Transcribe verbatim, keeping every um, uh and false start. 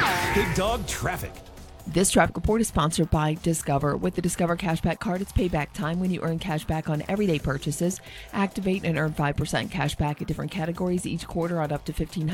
Big Dog Traffic. This traffic report is sponsored by Discover. With the Discover Cashback Card, it's payback time when you earn cash back on everyday purchases. Activate and earn five percent cash back at different categories each quarter on up to fifteen hundred